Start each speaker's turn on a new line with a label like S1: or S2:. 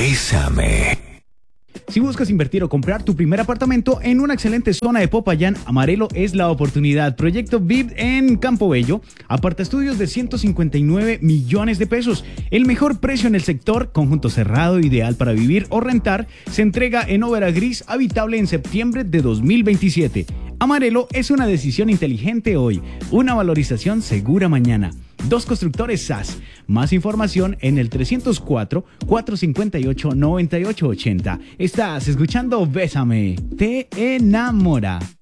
S1: Bésame.
S2: Si buscas invertir o comprar tu primer apartamento en una excelente zona de Popayán, Amarelo es la oportunidad. Proyecto VIP en Campo Bello. Aparta estudios de 159 millones de pesos. El mejor precio en el sector, conjunto cerrado, ideal para vivir o rentar. Se entrega en Óvera Gris, habitable en septiembre de 2027. Amarelo es una decisión inteligente hoy, una valorización segura mañana. Dos Constructores SAS. Más información en el 304-458-9880. Estás escuchando Bésame. Te enamora.